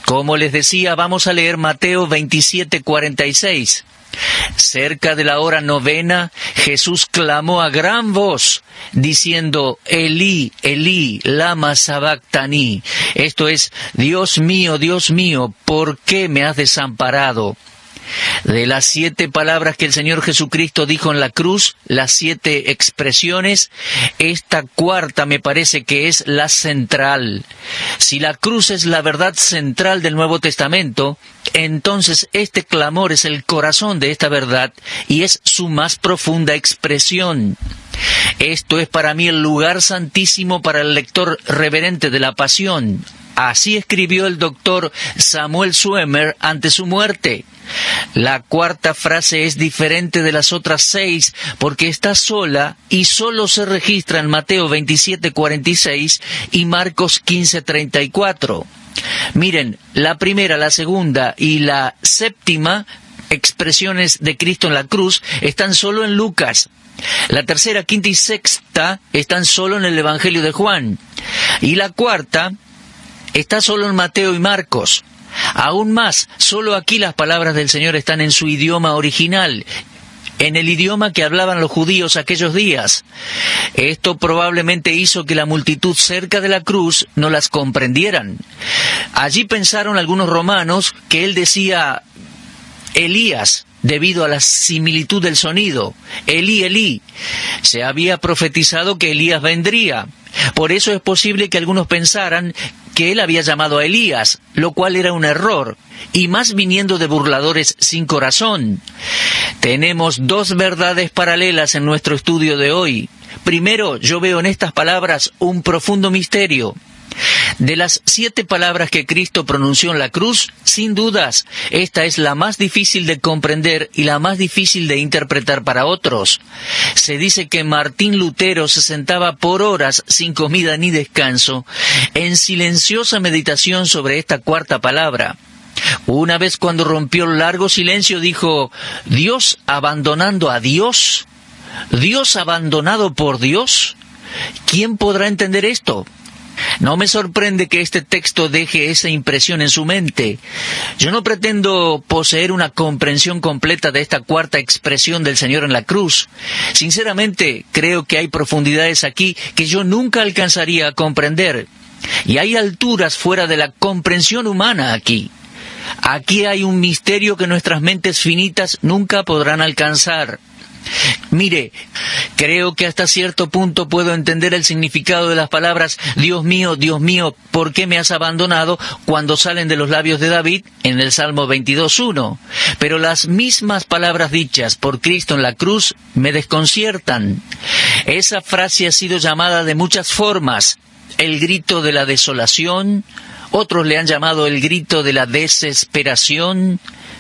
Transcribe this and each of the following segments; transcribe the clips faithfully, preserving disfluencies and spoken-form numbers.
Como les decía, vamos a leer Mateo veintisiete, cuarenta y seis. Cerca de la hora novena, Jesús clamó a gran voz, diciendo, Elí, Elí, lama sabactani. Esto es, Dios mío, Dios mío, ¿por qué me has desamparado? De las siete palabras que el Señor Jesucristo dijo en la cruz, las siete expresiones, esta cuarta me parece que es la central. Si la cruz es la verdad central del Nuevo Testamento, entonces este clamor es el corazón de esta verdad y es su más profunda expresión. Esto es para mí el lugar santísimo para el lector reverente de la Pasión. Así escribió el doctor Samuel Zwemer ante su muerte. La cuarta frase es diferente de las otras seis porque está sola y solo se registra en Mateo veintisiete, cuarenta y seis y Marcos quince, treinta y cuatro. Miren, la primera, la segunda y la séptima expresiones de Cristo en la cruz están solo en Lucas. La tercera, quinta y sexta están solo en el Evangelio de Juan. Y la cuarta está solo en Mateo y Marcos. Aún más, solo aquí las palabras del Señor están en su idioma original, en el idioma que hablaban los judíos aquellos días. Esto probablemente hizo que la multitud cerca de la cruz no las comprendieran. Allí pensaron algunos romanos que él decía Elías, debido a la similitud del sonido. Elí, Elí. Se había profetizado que Elías vendría. Por eso es posible que algunos pensaran que él había llamado a Elías, lo cual era un error, y más viniendo de burladores sin corazón. Tenemos dos verdades paralelas en nuestro estudio de hoy. Primero, yo veo en estas palabras un profundo misterio. De las siete palabras que Cristo pronunció en la cruz, sin dudas, esta es la más difícil de comprender y la más difícil de interpretar para otros. Se dice que Martín Lutero se sentaba por horas sin comida ni descanso, en silenciosa meditación sobre esta cuarta palabra. Una vez cuando rompió el largo silencio dijo, ¿Dios abandonando a Dios? ¿Dios abandonado por Dios? ¿Quién podrá entender esto? No me sorprende que este texto deje esa impresión en su mente. Yo no pretendo poseer una comprensión completa de esta cuarta expresión del Señor en la cruz. Sinceramente, creo que hay profundidades aquí que yo nunca alcanzaría a comprender. Y hay alturas fuera de la comprensión humana aquí. Aquí hay un misterio que nuestras mentes finitas nunca podrán alcanzar. Mire, creo que hasta cierto punto puedo entender el significado de las palabras Dios mío, Dios mío, ¿por qué me has abandonado? Cuando salen de los labios de David en el Salmo veintidós, uno. Pero las mismas palabras dichas por Cristo en la cruz me desconciertan. Esa frase ha sido llamada de muchas formas. El grito de la desolación, otros le han llamado el grito de la desesperación.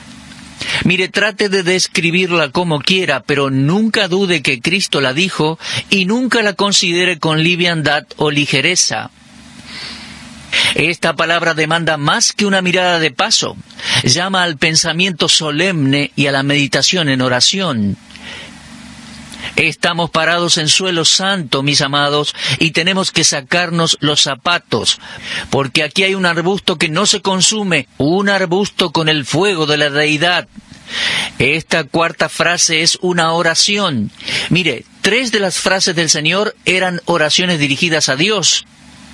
Mire, trate de describirla como quiera, pero nunca dude que Cristo la dijo y nunca la considere con liviandad o ligereza. Esta palabra demanda más que una mirada de paso. Llama al pensamiento solemne y a la meditación en oración. Estamos parados en suelo santo, mis amados, y tenemos que sacarnos los zapatos, porque aquí hay un arbusto que no se consume, un arbusto con el fuego de la deidad. Esta cuarta frase es una oración. Mire, tres de las frases del Señor eran oraciones dirigidas a Dios.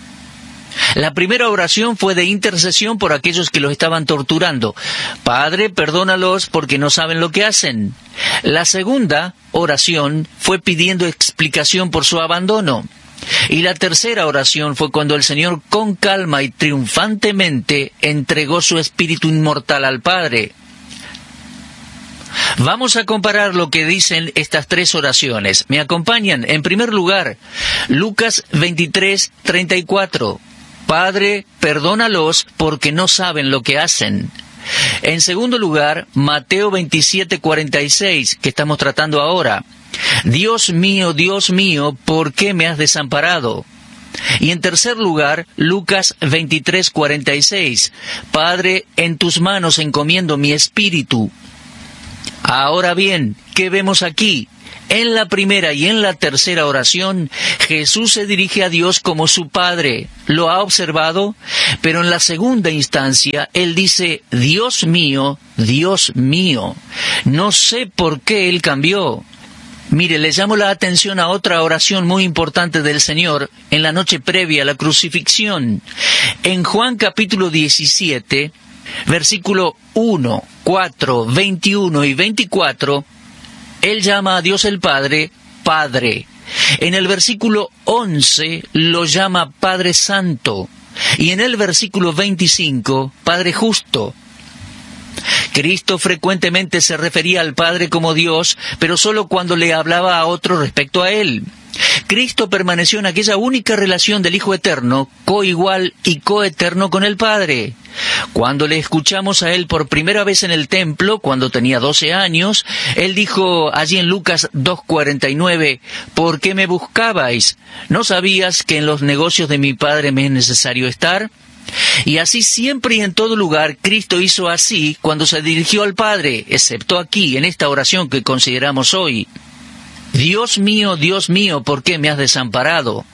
La primera oración fue de intercesión por aquellos que los estaban torturando. Padre, perdónalos porque no saben lo que hacen. La segunda oración fue pidiendo explicación por su abandono. Y la tercera oración fue cuando el Señor con calma y triunfantemente entregó su espíritu inmortal al Padre. Vamos a comparar lo que dicen estas tres oraciones. ¿Me acompañan? En primer lugar, Lucas veintitrés, treinta y cuatro. Padre, perdónalos porque no saben lo que hacen. En segundo lugar, Mateo veintisiete, cuarenta y seis, que estamos tratando ahora. Dios mío, Dios mío, ¿por qué me has desamparado? Y en tercer lugar, Lucas veintitrés, cuarenta y seis. Padre, en tus manos encomiendo mi espíritu. Ahora bien, ¿qué vemos aquí? En la primera y en la tercera oración, Jesús se dirige a Dios como su Padre. ¿Lo ha observado? Pero en la segunda instancia, Él dice, Dios mío, Dios mío. No sé por qué Él cambió. Mire, le llamo la atención a otra oración muy importante del Señor en la noche previa a la crucifixión. En Juan capítulo diecisiete, versículo uno, cuatro, veintiuno y veinticuatro, Él llama a Dios el Padre, Padre. En el versículo once lo llama Padre Santo. Y en el versículo veinticinco, Padre Justo. Cristo frecuentemente se refería al Padre como Dios, pero solo cuando le hablaba a otro respecto a Él. Cristo permaneció en aquella única relación del Hijo Eterno, coigual y coeterno con el Padre. Cuando le escuchamos a Él por primera vez en el templo, cuando tenía doce años, Él dijo allí en Lucas dos cuarenta y nueve, ¿por qué me buscabais? ¿No sabías que en los negocios de mi Padre me es necesario estar? Y así siempre y en todo lugar, Cristo hizo así cuando se dirigió al Padre, excepto aquí, en esta oración que consideramos hoy. Dios mío, Dios mío, ¿por qué me has desamparado?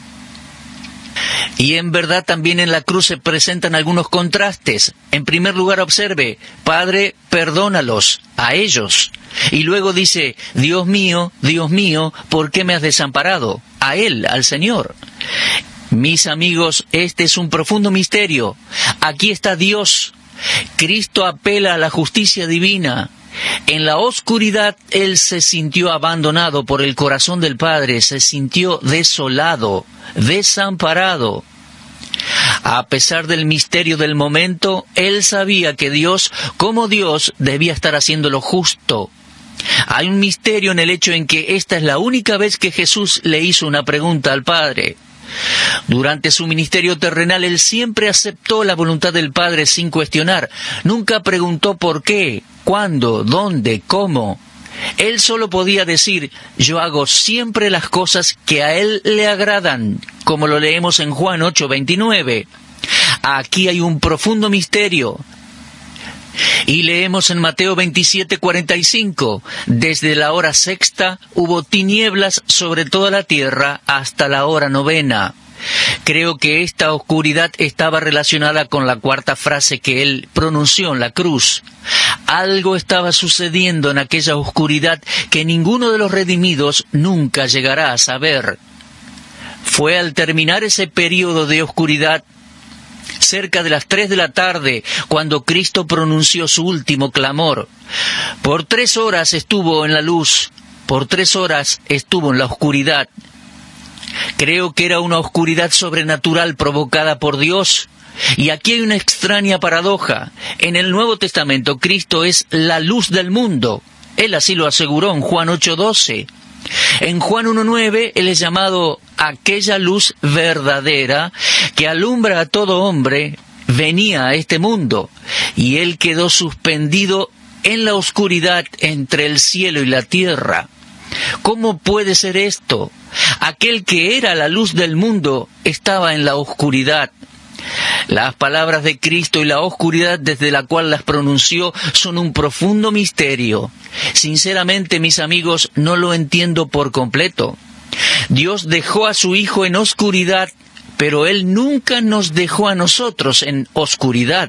Y en verdad también en la cruz se presentan algunos contrastes. En primer lugar, observe, Padre, perdónalos, a ellos. Y luego dice, Dios mío, Dios mío, ¿por qué me has desamparado? A Él, al Señor. Mis amigos, este es un profundo misterio. Aquí está Dios. Cristo apela a la justicia divina. En la oscuridad, Él se sintió abandonado por el corazón del Padre, se sintió desolado, desamparado. A pesar del misterio del momento, Él sabía que Dios, como Dios, debía estar haciendo lo justo. Hay un misterio en el hecho en que esta es la única vez que Jesús le hizo una pregunta al Padre. Durante su ministerio terrenal, Él siempre aceptó la voluntad del Padre sin cuestionar. Nunca preguntó por qué, cuándo, dónde, cómo. Él solo podía decir, yo hago siempre las cosas que a Él le agradan, como lo leemos en Juan ocho veintinueve. Aquí hay un profundo misterio. Y leemos en Mateo veintisiete cuarenta y cinco, desde la hora sexta hubo tinieblas sobre toda la tierra hasta la hora novena. Creo que esta oscuridad estaba relacionada con la cuarta frase que Él pronunció en la cruz. Algo estaba sucediendo en aquella oscuridad que ninguno de los redimidos nunca llegará a saber. Fue al terminar ese período de oscuridad, cerca de las tres de la tarde, cuando Cristo pronunció su último clamor. Por tres horas estuvo en la luz, por tres horas estuvo en la oscuridad. Creo que era una oscuridad sobrenatural provocada por Dios. Y aquí hay una extraña paradoja. En el Nuevo Testamento, Cristo es la luz del mundo. Él así lo aseguró en Juan ocho doce. En Juan uno nueve, Él es llamado aquella luz verdadera que alumbra a todo hombre, venía a este mundo, y Él quedó suspendido en la oscuridad entre el cielo y la tierra. ¿Cómo puede ser esto? Aquel que era la luz del mundo estaba en la oscuridad. Las palabras de Cristo y la oscuridad desde la cual las pronunció son un profundo misterio. Sinceramente, mis amigos, no lo entiendo por completo. Dios dejó a su Hijo en oscuridad, pero Él nunca nos dejó a nosotros en oscuridad.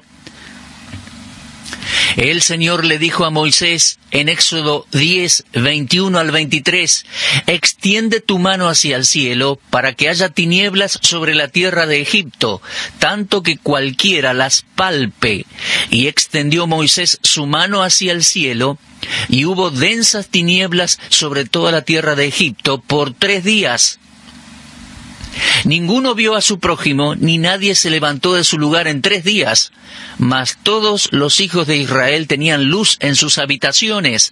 El Señor le dijo a Moisés en Éxodo diez, veintiuno al veintitrés, extiende tu mano hacia el cielo para que haya tinieblas sobre la tierra de Egipto, tanto que cualquiera las palpe. Y extendió Moisés su mano hacia el cielo, y hubo densas tinieblas sobre toda la tierra de Egipto por tres días. Ninguno vio a su prójimo, ni nadie se levantó de su lugar en tres días, mas todos los hijos de Israel tenían luz en sus habitaciones.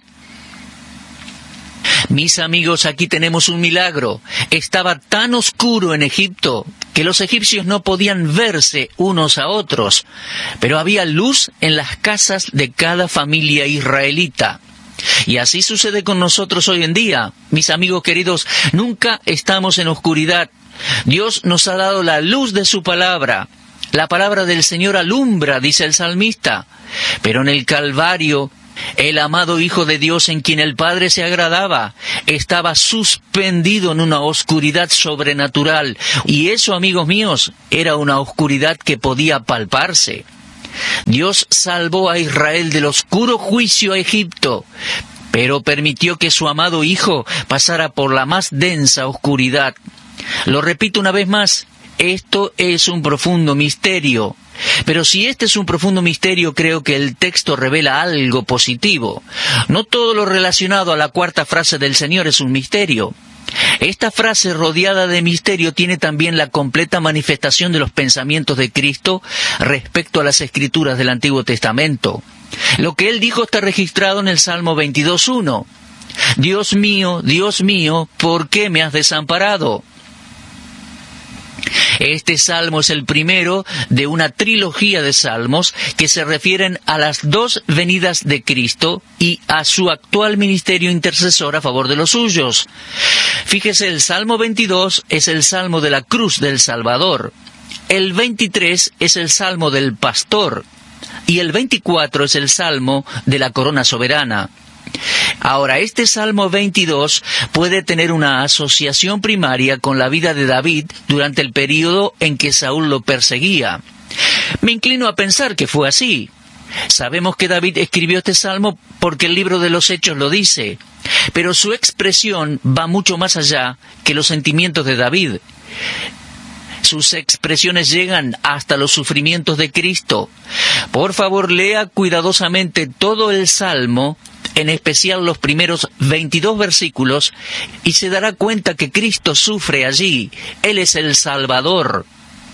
Mis amigos, aquí tenemos un milagro. Estaba tan oscuro en Egipto que los egipcios no podían verse unos a otros, pero había luz en las casas de cada familia israelita. Y así sucede con nosotros hoy en día. Mis amigos queridos, nunca estamos en oscuridad. Dios nos ha dado la luz de su palabra. La palabra del Señor alumbra, dice el salmista. Pero en el Calvario, El amado Hijo de Dios en quien el Padre se agradaba estaba suspendido en una oscuridad sobrenatural. Y eso, amigos míos, era una oscuridad que podía palparse. Dios salvó a Israel del oscuro juicio a Egipto, pero permitió que su amado Hijo pasara por la más densa oscuridad. Lo repito una vez más, esto es un profundo misterio. Pero si este es un profundo misterio, creo que el texto revela algo positivo. No todo lo relacionado a la cuarta frase del Señor es un misterio. Esta frase rodeada de misterio tiene también la completa manifestación de los pensamientos de Cristo respecto a las Escrituras del Antiguo Testamento. Lo que Él dijo está registrado en el Salmo veintidós uno. Dios mío, Dios mío, ¿por qué me has desamparado? Este salmo es el primero de una trilogía de salmos que se refieren a las dos venidas de Cristo y a su actual ministerio intercesor a favor de los suyos. Fíjese, el Salmo veintidós es el salmo de la cruz del Salvador, el veintitrés es el salmo del pastor y el veinticuatro es el salmo de la corona soberana. Ahora, este Salmo veintidós puede tener una asociación primaria con la vida de David durante el período en que Saúl lo perseguía. Me inclino a pensar que fue así. Sabemos que David escribió este Salmo porque el libro de los Hechos lo dice, pero su expresión va mucho más allá que los sentimientos de David. Sus expresiones llegan hasta los sufrimientos de Cristo. Por favor, lea cuidadosamente todo el Salmo, en especial los primeros veintidós versículos, y se dará cuenta que Cristo sufre allí. Él es el Salvador.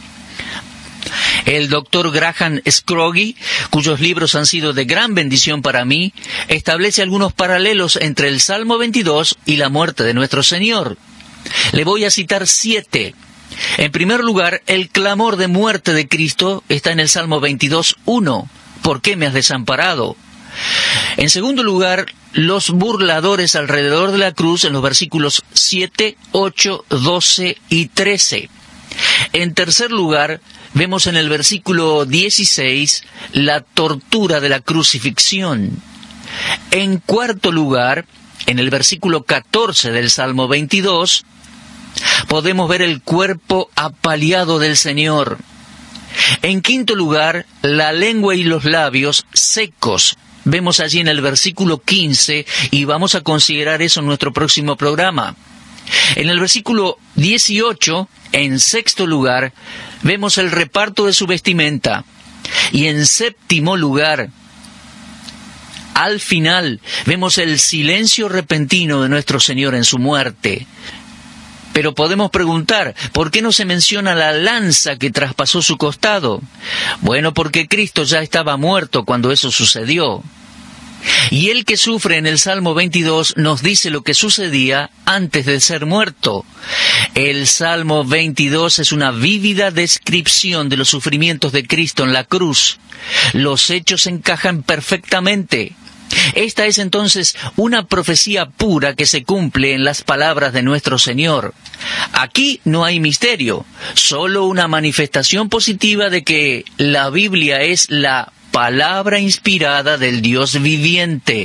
El doctor Graham Scroggie, cuyos libros han sido de gran bendición para mí, establece algunos paralelos entre el Salmo veintidós y la muerte de nuestro Señor. Le voy a citar siete. En primer lugar, el clamor de muerte de Cristo está en el Salmo veintidós uno. ¿Por qué me has desamparado? En segundo lugar, los burladores alrededor de la cruz en los versículos siete, ocho, doce y trece. En tercer lugar, vemos en el versículo dieciséis la tortura de la crucifixión. En cuarto lugar, en el versículo catorce del Salmo veintidós, podemos ver el cuerpo apaleado del Señor. En quinto lugar, la lengua y los labios secos. Vemos allí en el versículo quince, y vamos a considerar eso en nuestro próximo programa. En el versículo dieciocho, en sexto lugar, vemos el reparto de su vestimenta. Y en séptimo lugar, al final, vemos el silencio repentino de nuestro Señor en su muerte. Pero podemos preguntar, ¿por qué no se menciona la lanza que traspasó su costado? Bueno, porque Cristo ya estaba muerto cuando eso sucedió. Y el que sufre en el Salmo veintidós nos dice lo que sucedía antes de ser muerto. El Salmo veintidós es una vívida descripción de los sufrimientos de Cristo en la cruz. Los hechos encajan perfectamente. Esta es entonces una profecía pura que se cumple en las palabras de nuestro Señor. Aquí no hay misterio, solo una manifestación positiva de que la Biblia es la palabra inspirada del Dios viviente.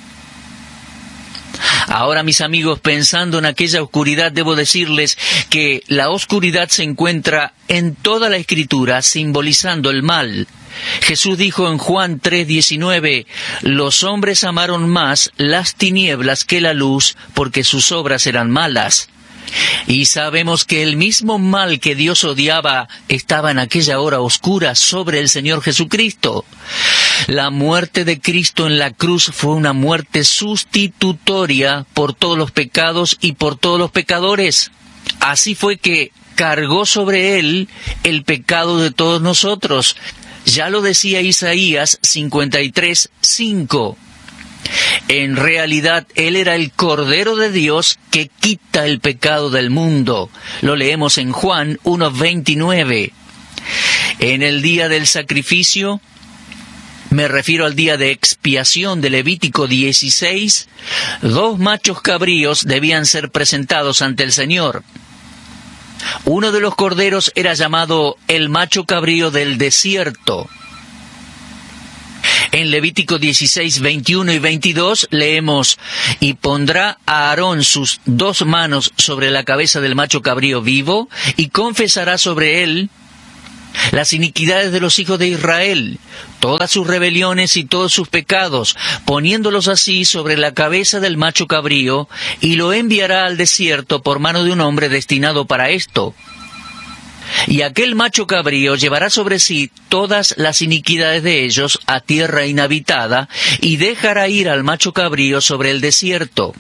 Ahora, mis amigos, pensando en aquella oscuridad, debo decirles que la oscuridad se encuentra en toda la Escritura, simbolizando el mal. Jesús dijo en Juan tres diecinueve, los hombres amaron más las tinieblas que la luz, porque sus obras eran malas. Y sabemos que el mismo mal que Dios odiaba estaba en aquella hora oscura sobre el Señor Jesucristo. La muerte de Cristo en la cruz fue una muerte sustitutoria por todos los pecados y por todos los pecadores. Así fue que cargó sobre Él el pecado de todos nosotros. Ya lo decía Isaías cincuenta y tres cinco. En realidad, Él era el Cordero de Dios que quita el pecado del mundo. Lo leemos en Juan uno veintinueve. En el día del sacrificio, me refiero al día de expiación de Levítico dieciséis, dos machos cabríos debían ser presentados ante el Señor. Uno de los corderos era llamado el macho cabrío del desierto. En Levítico dieciséis, veintiuno y veintidós leemos: y pondrá a Aarón sus dos manos sobre la cabeza del macho cabrío vivo, y confesará sobre él las iniquidades de los hijos de Israel, todas sus rebeliones y todos sus pecados, poniéndolos así sobre la cabeza del macho cabrío, y lo enviará al desierto por mano de un hombre destinado para esto. Y aquel macho cabrío llevará sobre sí todas las iniquidades de ellos a tierra inhabitada, y dejará ir al macho cabrío sobre el desierto.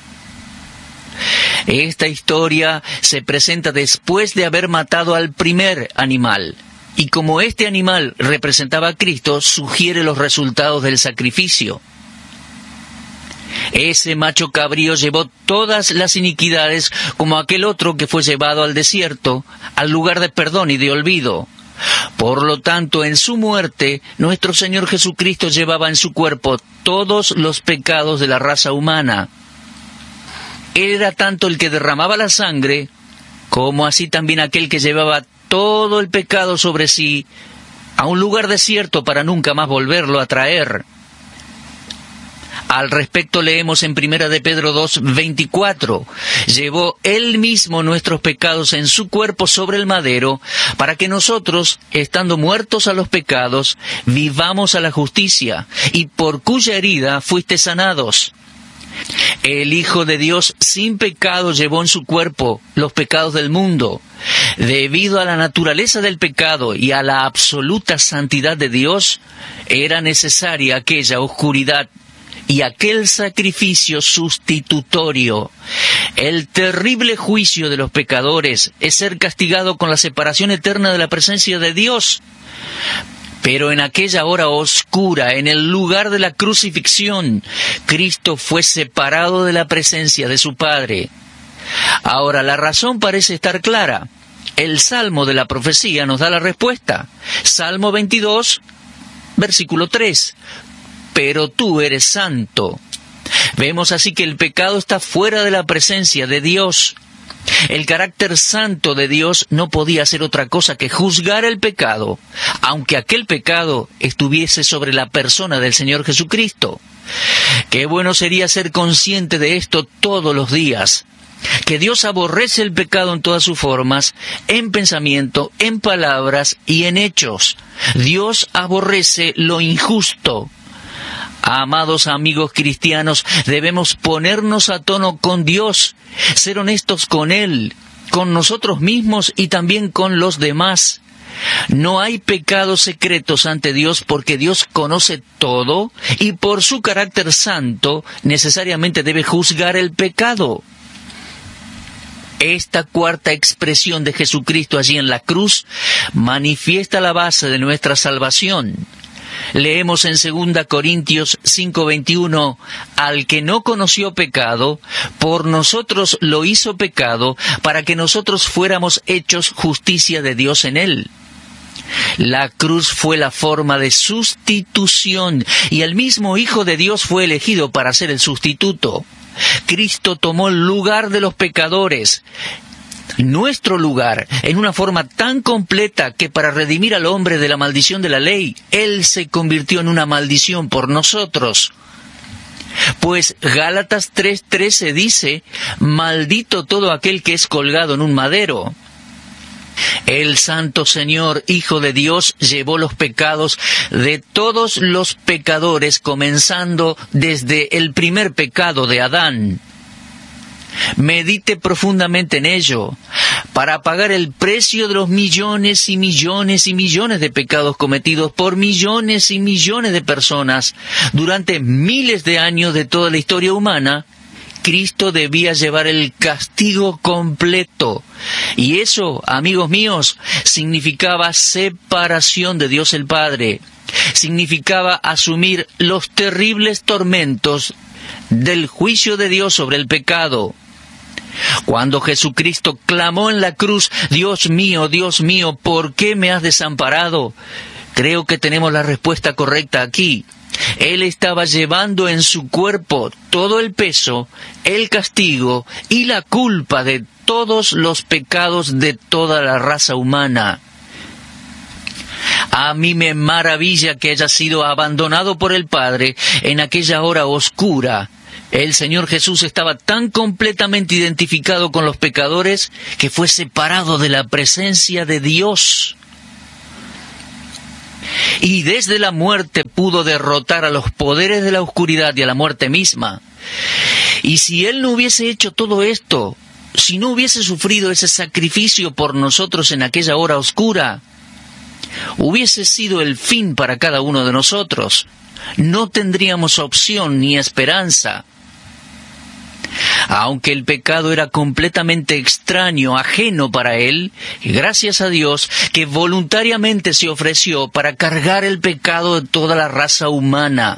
Esta historia se presenta después de haber matado al primer animal, y como este animal representaba a Cristo, sugiere los resultados del sacrificio. Ese macho cabrío llevó todas las iniquidades, como aquel otro que fue llevado al desierto, al lugar de perdón y de olvido. Por lo tanto, en su muerte, nuestro Señor Jesucristo llevaba en su cuerpo todos los pecados de la raza humana. Él era tanto el que derramaba la sangre, como así también aquel que llevaba todo el pecado sobre sí a un lugar desierto para nunca más volverlo a traer. Al respecto leemos en Primera de Pedro dos, veinticuatro, llevó él mismo nuestros pecados en su cuerpo sobre el madero, para que nosotros, estando muertos a los pecados, vivamos a la justicia, y por cuya herida fuiste sanados. El Hijo de Dios sin pecado llevó en su cuerpo los pecados del mundo. Debido a la naturaleza del pecado y a la absoluta santidad de Dios, era necesaria aquella oscuridad y aquel sacrificio sustitutorio. El terrible juicio de los pecadores es ser castigado con la separación eterna de la presencia de Dios. Pero en aquella hora oscura, en el lugar de la crucifixión, Cristo fue separado de la presencia de su Padre. Ahora, la razón parece estar clara. El Salmo de la profecía nos da la respuesta. Salmo veintidós, versículo tres. Pero tú eres santo. Vemos así que el pecado está fuera de la presencia de Dios. El carácter santo de Dios no podía hacer otra cosa que juzgar el pecado, aunque aquel pecado estuviese sobre la persona del Señor Jesucristo. Qué bueno sería ser consciente de esto todos los días, que Dios aborrece el pecado en todas sus formas, en pensamiento, en palabras y en hechos. Dios aborrece lo injusto. Amados amigos cristianos, debemos ponernos a tono con Dios, ser honestos con Él, con nosotros mismos y también con los demás. No hay pecados secretos ante Dios, porque Dios conoce todo y por su carácter santo necesariamente debe juzgar el pecado. Esta cuarta expresión de Jesucristo allí en la cruz manifiesta la base de nuestra salvación. Leemos en segunda Corintios cinco veintiuno, al que no conoció pecado, por nosotros lo hizo pecado, para que nosotros fuéramos hechos justicia de Dios en él. La cruz fue la forma de sustitución, y el mismo Hijo de Dios fue elegido para ser el sustituto. Cristo tomó el lugar de los pecadores, nuestro lugar, en una forma tan completa que para redimir al hombre de la maldición de la ley, Él se convirtió en una maldición por nosotros. Pues Gálatas tres trece dice, maldito todo aquel que es colgado en un madero. El Santo Señor, Hijo de Dios, llevó los pecados de todos los pecadores, comenzando desde el primer pecado de Adán. Medite profundamente en ello, para pagar el precio de los millones y millones y millones de pecados cometidos por millones y millones de personas durante miles de años de toda la historia humana. Cristo debía llevar el castigo completo. Y eso, amigos míos, significaba separación de Dios el Padre. Significaba asumir los terribles tormentos del juicio de Dios sobre el pecado. Cuando Jesucristo clamó en la cruz, Dios mío, Dios mío, ¿por qué me has desamparado? Creo que tenemos la respuesta correcta aquí. Él estaba llevando en su cuerpo todo el peso, el castigo y la culpa de todos los pecados de toda la raza humana. A mí me maravilla que haya sido abandonado por el Padre en aquella hora oscura. El Señor Jesús estaba tan completamente identificado con los pecadores que fue separado de la presencia de Dios. Y desde la muerte pudo derrotar a los poderes de la oscuridad y a la muerte misma. Y si Él no hubiese hecho todo esto, si no hubiese sufrido ese sacrificio por nosotros en aquella hora oscura, hubiese sido el fin para cada uno de nosotros. No tendríamos opción ni esperanza. Aunque el pecado era completamente extraño, ajeno para Él, gracias a Dios que voluntariamente se ofreció para cargar el pecado de toda la raza humana.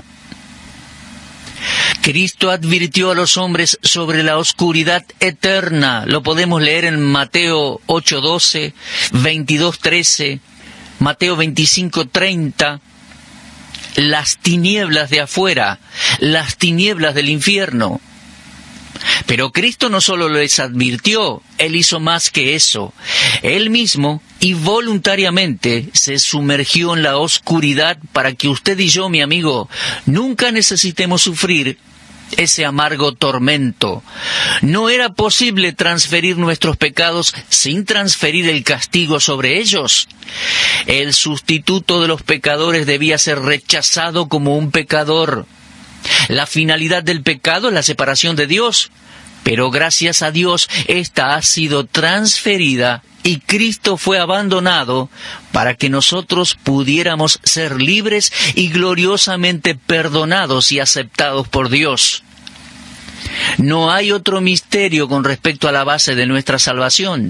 Cristo advirtió a los hombres sobre la oscuridad eterna. Lo podemos leer en Mateo ocho doce, veintidós trece, Mateo veinticinco treinta. Las tinieblas de afuera, las tinieblas del infierno. Pero Cristo no solo les advirtió, Él hizo más que eso. Él mismo y voluntariamente se sumergió en la oscuridad para que usted y yo, mi amigo, nunca necesitemos sufrir ese amargo tormento. No era posible transferir nuestros pecados sin transferir el castigo sobre ellos. El sustituto de los pecadores debía ser rechazado como un pecador. La finalidad del pecado es la separación de Dios, pero gracias a Dios esta ha sido transferida y Cristo fue abandonado para que nosotros pudiéramos ser libres y gloriosamente perdonados y aceptados por Dios. No hay otro misterio con respecto a la base de nuestra salvación.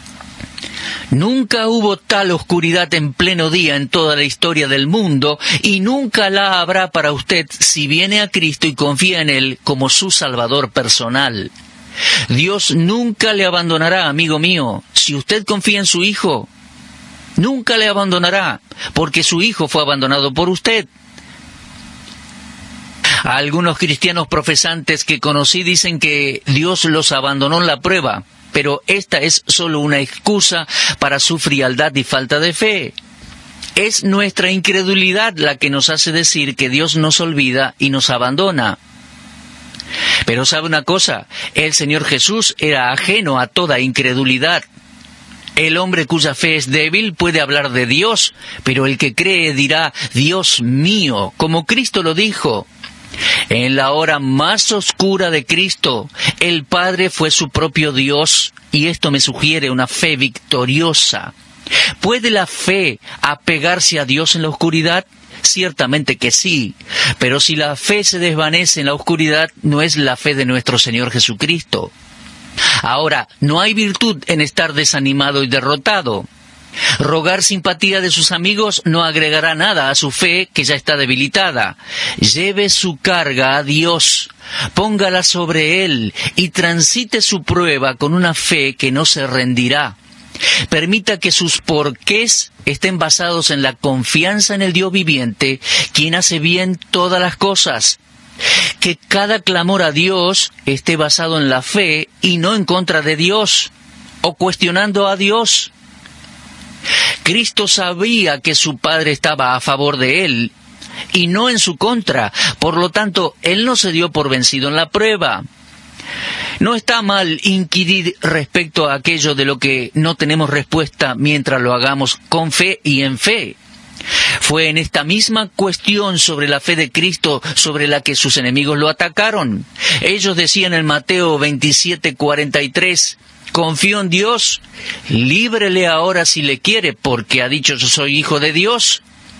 Nunca hubo tal oscuridad en pleno día en toda la historia del mundo y nunca la habrá para usted si viene a Cristo y confía en Él como su Salvador personal. Dios nunca le abandonará, amigo mío. Si usted confía en su Hijo, nunca le abandonará, porque su Hijo fue abandonado por usted. Algunos cristianos profesantes que conocí dicen que Dios los abandonó en la prueba, pero esta es solo una excusa para su frialdad y falta de fe. Es nuestra incredulidad la que nos hace decir que Dios nos olvida y nos abandona. Pero ¿sabe una cosa? El Señor Jesús era ajeno a toda incredulidad. El hombre cuya fe es débil puede hablar de Dios, pero el que cree dirá, Dios mío, como Cristo lo dijo. En la hora más oscura de Cristo, el Padre fue su propio Dios, y esto me sugiere una fe victoriosa. ¿Puede la fe apegarse a Dios en la oscuridad? Ciertamente que sí, pero si la fe se desvanece en la oscuridad, no es la fe de nuestro Señor Jesucristo. Ahora, no hay virtud en estar desanimado y derrotado. Rogar simpatía de sus amigos no agregará nada a su fe que ya está debilitada. Lleve su carga a Dios, póngala sobre Él y transite su prueba con una fe que no se rendirá. Permita que sus porqués estén basados en la confianza en el Dios viviente, quien hace bien todas las cosas. Que cada clamor a Dios esté basado en la fe y no en contra de Dios o cuestionando a Dios. Cristo sabía que su Padre estaba a favor de Él y no en su contra, por lo tanto, Él no se dio por vencido en la prueba. No está mal inquirir respecto a aquello de lo que no tenemos respuesta mientras lo hagamos con fe y en fe. Fue en esta misma cuestión sobre la fe de Cristo sobre la que sus enemigos lo atacaron. Ellos decían en Mateo veintisiete cuarenta y tres, confío en Dios, líbrele ahora si le quiere, porque ha dicho yo soy hijo de Dios.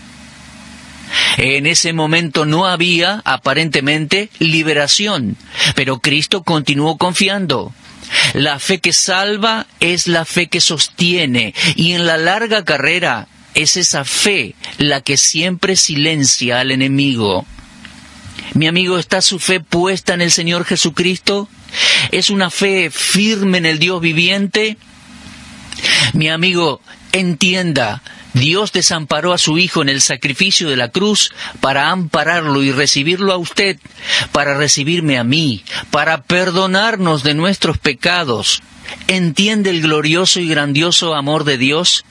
En ese momento no había, aparentemente, liberación, pero Cristo continuó confiando. La fe que salva es la fe que sostiene, y en la larga carrera es esa fe la que siempre silencia al enemigo. Mi amigo, ¿está su fe puesta en el Señor Jesucristo? ¿Es una fe firme en el Dios viviente? Mi amigo, entienda, Dios desamparó a su Hijo en el sacrificio de la cruz para ampararlo y recibirlo a usted, para recibirme a mí, para perdonarnos de nuestros pecados. ¿Entiende el glorioso y grandioso amor de Dios?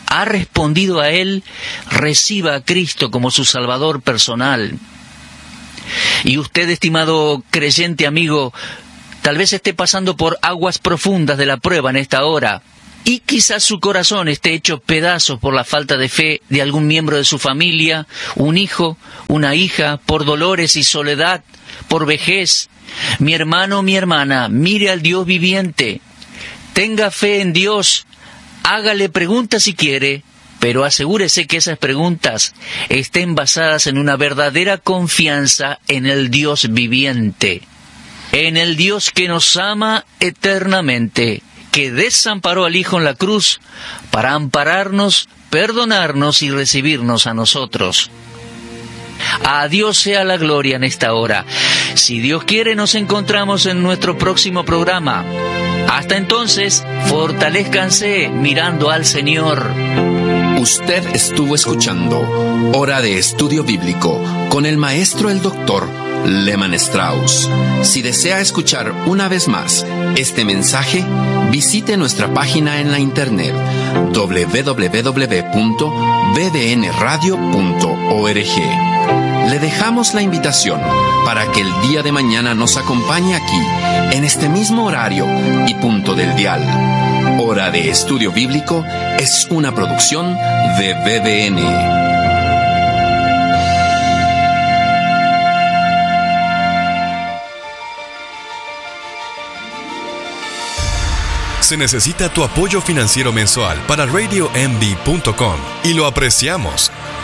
ha respondido a Él, reciba a Cristo como su Salvador personal. Y usted, estimado creyente amigo, tal vez esté pasando por aguas profundas de la prueba en esta hora, y quizás su corazón esté hecho pedazos por la falta de fe de algún miembro de su familia, un hijo, una hija, por dolores y soledad, por vejez. Mi hermano, mi hermana, mire al Dios viviente, tenga fe en Dios, hágale preguntas si quiere, pero asegúrese que esas preguntas estén basadas en una verdadera confianza en el Dios viviente, en el Dios que nos ama eternamente, que desamparó al Hijo en la cruz para ampararnos, perdonarnos y recibirnos a nosotros. A Dios sea la gloria en esta hora. Si Dios quiere, nos encontramos en nuestro próximo programa. Hasta entonces, fortalézcanse mirando al Señor. Usted estuvo escuchando Hora de Estudio Bíblico con el maestro el doctor Lehman Strauss. Si desea escuchar una vez más este mensaje, visite nuestra página en la internet doble u doble u doble u punto b d n radio punto org. Le dejamos la invitación para que el día de mañana nos acompañe aquí, en este mismo horario y punto del dial. Hora de Estudio Bíblico es una producción de B D N. Se necesita tu apoyo financiero mensual para radio m b punto com y lo apreciamos.